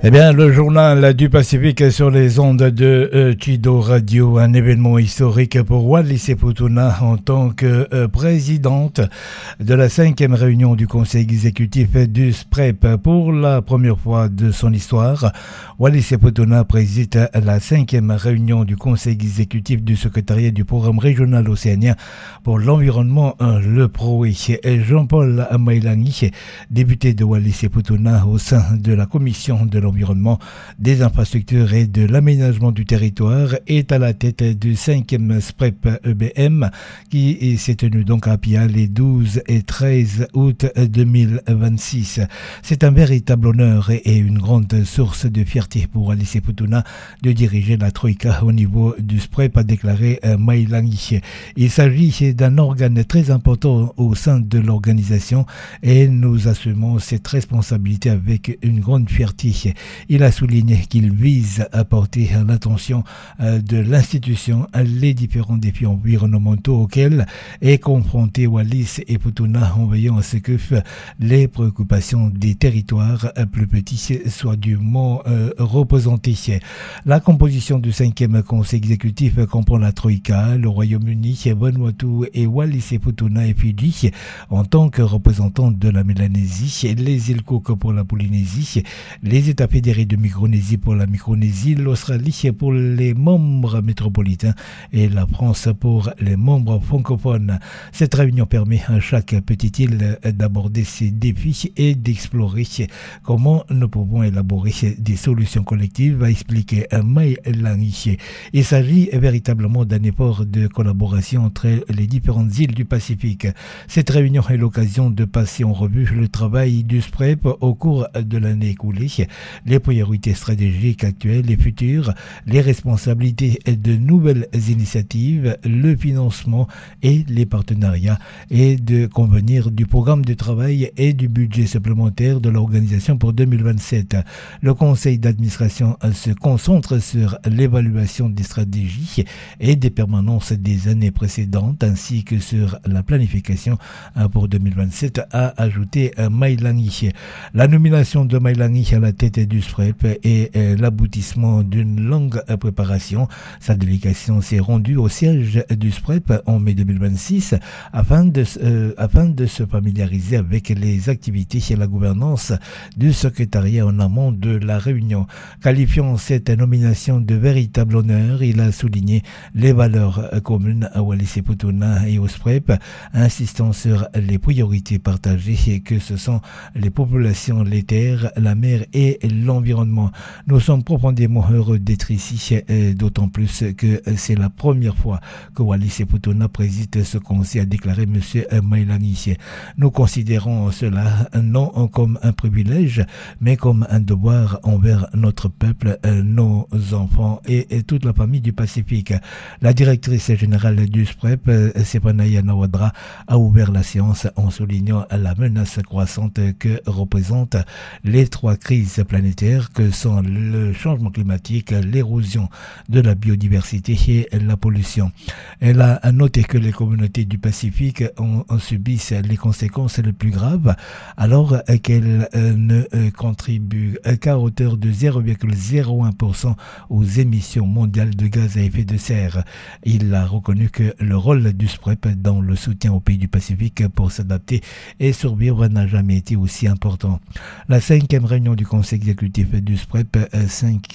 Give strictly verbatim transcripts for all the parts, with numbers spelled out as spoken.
Eh bien, le journal du Pacifique sur les ondes de euh, Chido Radio, un événement historique pour Wallis et Futuna en tant que euh, présidente de la cinquième réunion du conseil exécutif du S P R E P. Pour la première fois de son histoire, Wallis et Futuna préside la cinquième réunion du conseil exécutif du secrétariat du programme régional océanien pour l'environnement, le P R O E. Jean-Paul Mailangi, député de Wallis et Futuna au sein de la commission de l'environnement, des infrastructures et de l'aménagement du territoire, est à la tête du cinquième S P R E P E B M qui s'est tenu donc à Pia les douze et treize août deux mille vingt-six. C'est un véritable honneur et une grande source de fierté pour Wallis et Futuna de diriger la Troïka au niveau du S P R E P, a déclaré Mailangi. Il s'agit d'un organe très important au sein de l'organisation et nous assumons cette responsabilité avec une grande fierté. Il a souligné qu'il vise à porter l'attention de l'institution à les différents défis environnementaux auxquels est confronté Wallis et Futuna, en veillant à ce que les préoccupations des territoires plus petits soient dûment euh, représentées. La composition du cinquième conseil exécutif comprend la Troïka, le Royaume-Uni, Vanuatu et Wallis et Futuna et Fidji en tant que représentants de la Mélanésie, les îles Cook pour la Polynésie, les États fédérés de Micronésie pour la Micronésie, l'Australie pour les membres métropolitains et la France pour les membres francophones. Cette réunion permet à chaque petite île d'aborder ses défis et d'explorer comment nous pouvons élaborer des solutions collectives, a expliqué Mailangi. Il s'agit véritablement d'un effort de collaboration entre les différentes îles du Pacifique. Cette réunion est l'occasion de passer en revue le travail du S P R E P au cours de l'année écoulée, les priorités stratégiques actuelles et futures, les responsabilités de nouvelles initiatives, le financement et les partenariats, et de convenir du programme de travail et du budget supplémentaire de l'organisation pour deux mille vingt-sept. Le conseil d'administration se concentre sur l'évaluation des stratégies et des permanences des années précédentes ainsi que sur la planification pour deux mille vingt-sept, a ajouté Mailangi. La nomination de Mailangi à la tête du S P R E P est l'aboutissement d'une longue préparation. Sa délégation s'est rendue au siège du S P R E P en mai deux mille vingt-six afin de, euh, afin de se familiariser avec les activités et la gouvernance du secrétariat en amont de la réunion. Qualifiant cette nomination de véritable honneur, il a souligné les valeurs communes à Wallis et Futuna et au S P R E P, insistant sur les priorités partagées que ce sont les populations, les terres, la mer et l'environnement. Nous sommes profondément heureux d'être ici, d'autant plus que c'est la première fois que Wallis et Futuna préside ce conseil, a déclaré M. Mailangi. Nous considérons cela non comme un privilège, mais comme un devoir envers notre peuple, nos enfants et, et toute la famille du Pacifique. La directrice générale du S P R E P, Sepanaya Nawadra, a ouvert la séance en soulignant la menace croissante que représentent les trois crises planétaires que sont le changement climatique, l'érosion de la biodiversité et la pollution. Elle a noté que les communautés du Pacifique en, en subissent les conséquences les plus graves alors qu'elles euh, ne euh, contribuent qu'à hauteur de zéro virgule zéro un pour cent aux émissions mondiales de gaz à effet de serre. Il a reconnu que le rôle du S P R E P dans le soutien aux pays du Pacifique pour s'adapter et survivre n'a jamais été aussi important. La cinquième réunion du conseil exécutif du S P R E P cinq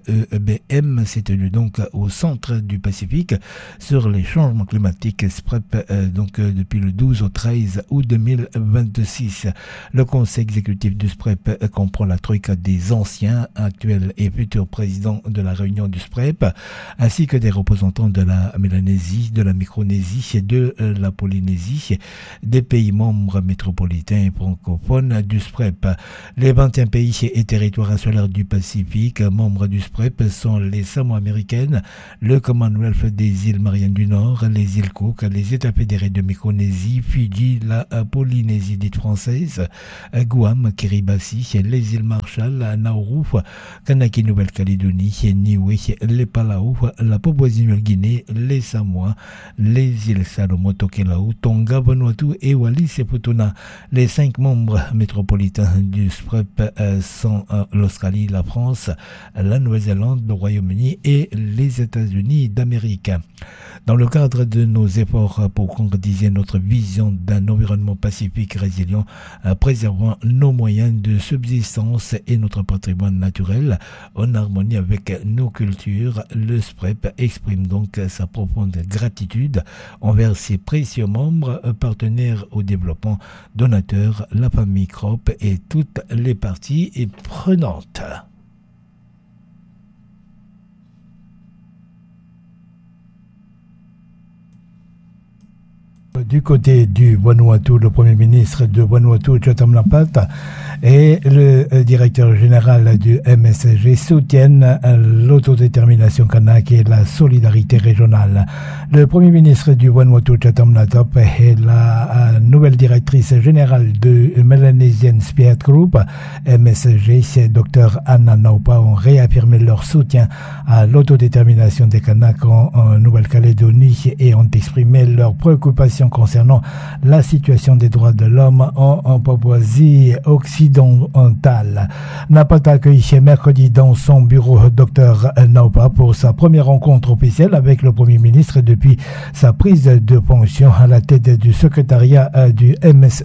E B M s'est tenue donc au centre du Pacifique sur les changements climatiques S P R E P euh, donc euh, depuis le douze au treize août deux mille vingt-six. Le conseil exécutif du S P R E P euh, comprend la troïka des anciens, actuels et futurs présidents de la réunion du S P R E P, ainsi que des représentants de la Mélanésie, de la Micronésie et de euh, la Polynésie, des pays membres métropolitains et francophones du S P R E P. Les vingt et un pays et territoires insulaires du Pacifique membres du S P R E P sont les Samoa américaines, le Commonwealth des îles Mariannes du Nord, les îles Cook, les États fédérés de Micronésie, Fidji, la Polynésie dite française, Guam, Kiribati, les îles Marshall, Nauru, Kanaki Nouvelle-Calédonie, Niue, les Palau, la Papouasie-Nouvelle-Guinée, les Samoa, les îles Salomon, Tokelau, Tonga, Vanuatu et Wallis et Futuna. Les cinq membres métropolitains du S P R E P euh, sont l'Australie, la France, la Nouvelle-Zélande, le Royaume-Uni et les États-Unis d'Amérique. Dans le cadre de nos efforts pour concrétiser notre vision d'un environnement pacifique résilient, préservant nos moyens de subsistance et notre patrimoine naturel en harmonie avec nos cultures, le S P R E P exprime donc sa profonde gratitude envers ses précieux membres, partenaires au développement, donateurs, la famille Crop et toutes les parties prenantes. Du côté du Vanuatu, le Premier ministre de Vanuatu, Jotam Napata, et le directeur général du M S G soutiennent l'autodétermination kanak et la solidarité régionale. Le Premier ministre du Vanuatu, Jotam Napata, et la nouvelle directrice générale de Melanesian Spirit Group, M S G, Dr Anna Naupa, ont réaffirmé leur soutien à l'autodétermination des Kanaks en, en Nouvelle-Calédonie et ont exprimé leurs préoccupations concernant la situation des droits de l'homme en, en Papouasie occidentale. Napata accueilli mercredi dans son bureau Dr Naupa pour sa première rencontre officielle avec le Premier ministre depuis sa prise de fonction à la tête du secrétariat du M S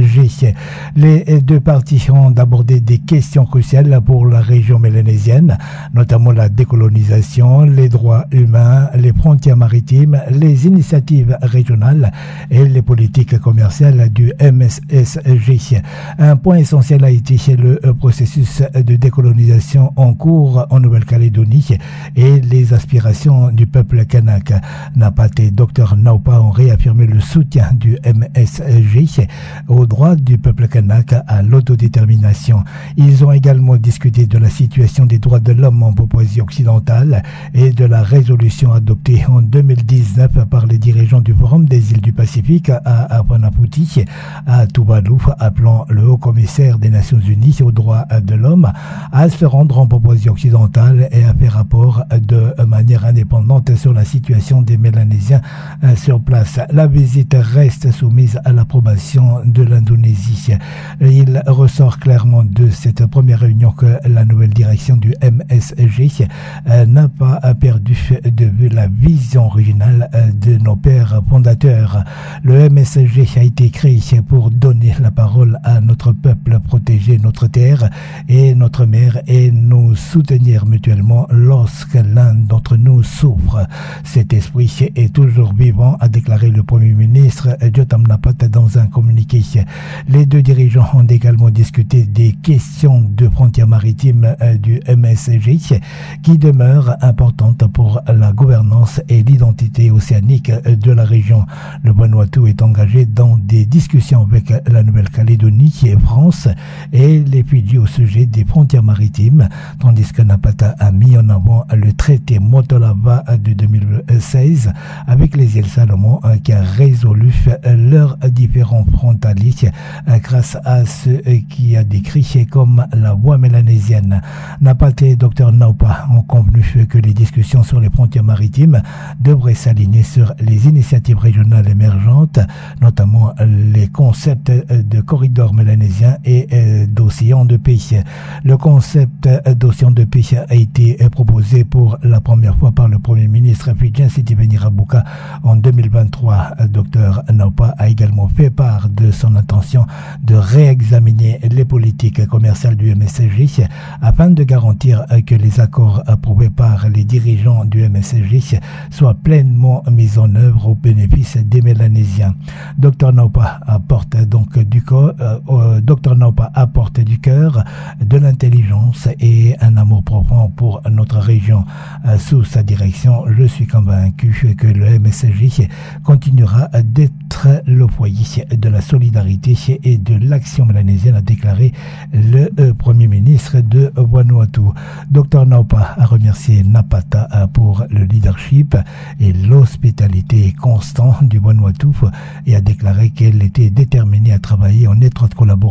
G. Les deux parties ont abordé des questions cruciales pour la région mélanésienne, notamment la décolonisation, les droits humains, les frontières maritimes, les initiatives régionales et les politiques commerciales du M S G. Un point essentiel a été le processus de décolonisation en cours en Nouvelle-Calédonie et les aspirations du peuple kanak. Napata et Dr Naupa ont réaffirmé le soutien du M S G aux droits du peuple kanak à l'autodétermination. Ils ont également discuté de la situation des droits de l'homme en Papouasie occidentale et de la résolution adoptée en deux mille dix-neuf par les dirigeants du Forum des îles du Pacifique à Apanaputi, à Tuvalu, appelant le haut-commissaire des Nations Unies aux droits de l'homme à se rendre en Papouasie occidentale et à faire rapport de manière indépendante sur la situation des Mélanésiens sur place. La visite reste soumise à l'approbation de l'Indonésie. Il ressort clairement de cette première réunion que la nouvelle direction du M S G n'a pas perdu de vue la vision originale de nos pères fondateurs. Le M S G a été créé pour donner la parole à notre peuple, protéger notre terre et notre mer et nous soutenir mutuellement lorsque l'un d'entre nous souffre. Cet esprit est toujours vivant, a déclaré le Premier ministre Jotam Napata dans un communiqué. Les deux dirigeants ont également discuté des questions de frontières maritimes du M S G qui demeurent importantes pour la gouvernance et l'identité océanique de la région. Le Vanuatu est engagé dans des discussions avec la Nouvelle-Calédonie et France et les Fidji au sujet des frontières maritimes, tandis que Napata a mis en avant le traité Motolava de deux mille seize avec les îles Salomon qui a résolu leurs différents frontaliers grâce à ce qui a décrit comme la voie mélanésienne. Napata et Dr Naupa ont convenu que les discussions sur les frontières maritimes devraient s'aligner sur les initiatives régionales émergentes, notamment les concepts de corridor mélanésien et d'océan de paix. Le concept d'océan de paix a été proposé pour la première fois par le Premier ministre fidjien Sitiveni Rabuka en deux mille vingt-trois. Dr Naupa a également fait part de son intention de réexaminer les politiques commerciales du M S G afin de garantir que les accords approuvés par les dirigeants du M S G soient pleinement mis en œuvre au bénéfice des Mélanésiens. Dr Naupa apporte donc du corps, euh, Dr Naupa apporte du cœur, de l'intelligence et un amour profond pour notre région. Euh, sous sa direction, je suis convaincu que le M S G continuera d'être le foyer de la solidarité et de l'action mélanésienne, a déclaré le euh, Premier ministre de Vanuatu. Dr Naupa a remercié Napata pour le leadership et l'hospitalité constante du Vanuatu et a déclaré qu'elle était déterminée à travailler en étroite collaboration avec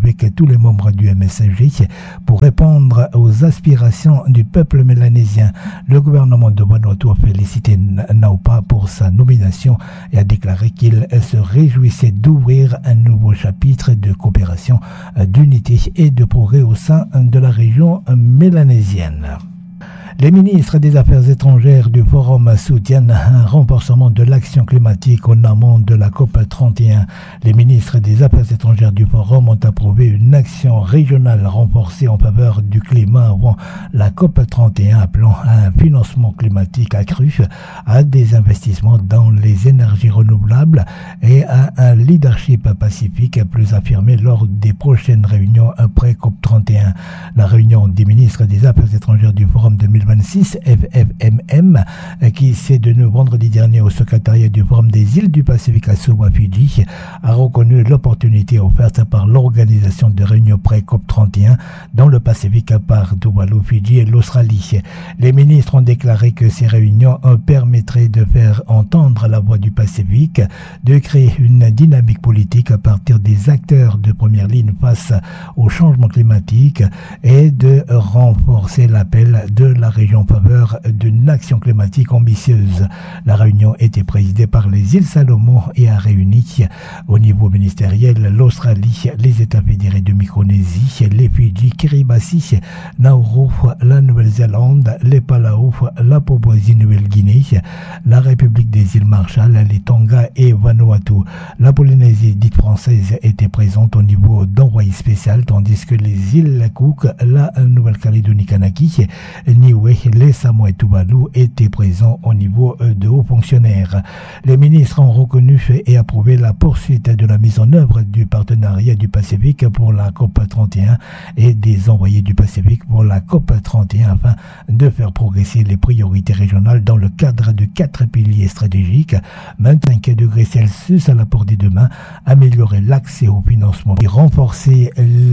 avec tous les membres du M S G pour répondre aux aspirations du peuple mélanésien. Le gouvernement de Vanuatu a félicité Naupa pour sa nomination et a déclaré qu'il se réjouissait d'ouvrir un nouveau chapitre de coopération, d'unité et de progrès au sein de la région mélanésienne. Les ministres des Affaires étrangères du Forum soutiennent un renforcement de l'action climatique en amont de la COP trente et un. Les ministres des Affaires étrangères du Forum ont approuvé une action régionale renforcée en faveur du climat avant la COP trente et un, appelant à un financement climatique accru, à des investissements dans les énergies renouvelables et à un leadership pacifique plus affirmé lors des prochaines réunions après COP trente et un. La réunion des ministres des Affaires étrangères du Forum deux mille vingt-six, F F M M, qui s'est tenue vendredi dernier au secrétariat du Forum des îles du Pacifique à Suva, Fidji, a reconnu l'opportunité offerte par l'organisation de réunions pré-COP trente et un dans le Pacifique par Tuvalu, Fidji et l'Australie. Les ministres ont déclaré que ces réunions permettraient de faire entendre la voix du Pacifique, de créer une dynamique politique à partir des acteurs de première ligne face au changement climatique et de renforcer l'appel de la région en faveur d'une action climatique ambitieuse. La réunion était présidée par les îles Salomon et a réuni au niveau ministériel l'Australie, les États fédérés de Micronésie, les Fidji, Kiribati, Nauru, la Nouvelle-Zélande, les Palau, la Papouasie-Nouvelle-Guinée, la République des îles Marshall, les Tonga et Vanuatu. La Polynésie dite française était présente au niveau d'envoyé spécial, tandis que les îles Cook, la Nouvelle-Calédonie Kanaki, Niue, les Samoa et Tuvalu étaient présents au niveau de hauts fonctionnaires. Les ministres ont reconnu et approuvé la poursuite de la mise en œuvre du partenariat du Pacifique pour la COP trente et un et des envoyés du Pacifique pour la COP trente et un afin de faire progresser les priorités régionales dans le cadre de quatre piliers stratégiques: vingt-cinq degrés Celsius à la portée de main, améliorer l'accès au financement et renforcer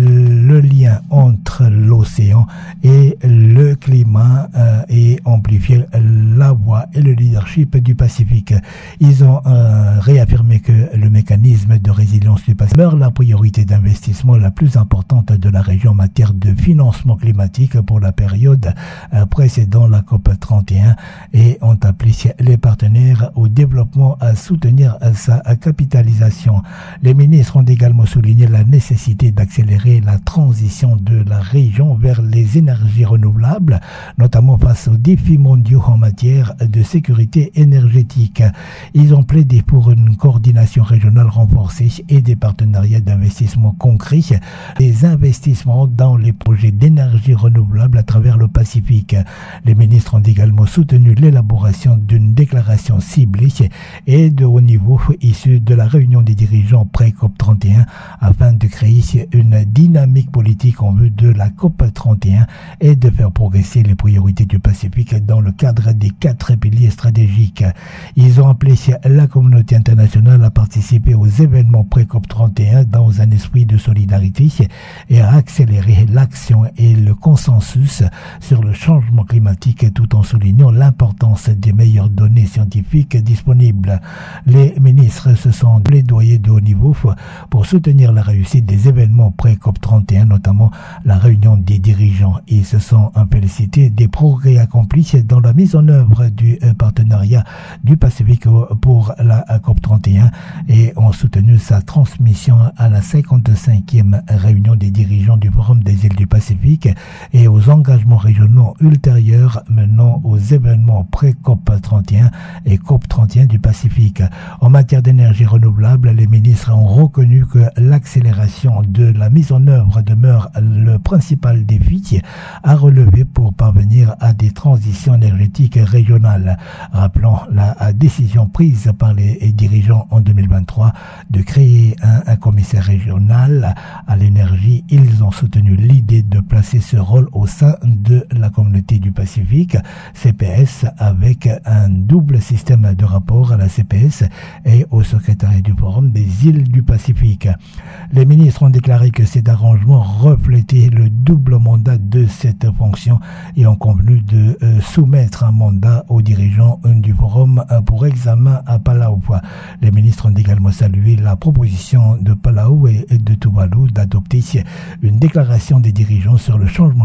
le lien entre l'océan et le climat euh, et amplifier la voix et le leadership du Pacifique. Ils ont euh, réaffirmé que le mécanisme de résilience du Pacifique demeure la priorité d'investissement la plus importante de la région en matière de financement climatique pour la période euh, précédant la COP trente et un et ont appelé les partenaires au développement à soutenir sa capitalisation. Les ministres ont également souligné la nécessité d'accélérer la transition de la région vers les énergies renouvelables, notamment face aux défis mondiaux en matière de sécurité énergétique. Ils ont plaidé pour une coordination régionale renforcée et des partenariats d'investissement concrets, des investissements dans les projets d'énergie renouvelable à travers le Pacifique. Les ministres ont également soutenu l'élaboration d'une déclaration ciblée et de haut niveau issue de la réunion des dirigeants pré-COP trente et un afin de créer une dynamique politique en vue de la COP trente et un et de faire progresser les priorités du Pacifique dans le cadre des quatre piliers stratégiques. Ils ont appelé la communauté internationale à participer aux événements pré-COP trente et un dans un esprit de solidarité et à accélérer l'action et le consensus sur le changement climatique tout en soulignant l'importance des meilleures données scientifiques disponibles. Les ministres se sont plaidoyés de haut niveau pour soutenir la réussite des événements pré-COP trente et un, notamment la réunion des dirigeants. Ils se sont félicités des progrès accomplis dans la mise en œuvre du partenariat du Pacifique pour la COP trente et un et ont soutenu sa transmission à la cinquante-cinquième réunion des dirigeants du Forum des îles du Pacifique et aux engagements régionaux ultérieurs menant aux événements pré-COP trente et un et COP trente et un du Pacifique. En matière d'énergie renouvelable, les ministres ont reconnu que l'accélération de la mise en œuvre demeure le principal défi à relever pour parvenir à des transitions énergétiques régionales, rappelant la décision prise par les dirigeants en deux mille vingt-trois de créer un, un commissaire régional à l'énergie. Ils ont soutenu l'idée de placer ce rôle au sein de la communauté du Pacifique, C P S, avec un double système de rapport à la C P S et au secrétariat du Forum des îles du Pacifique. Les ministres ont déclaré que cet arrangement reflétait le double mandat de cette cette fonction et ont convenu de euh, soumettre un mandat aux dirigeants du forum pour examen à Palau. Les ministres ont également salué la proposition de Palau et de Tuvalu d'adopter une déclaration des dirigeants sur le changement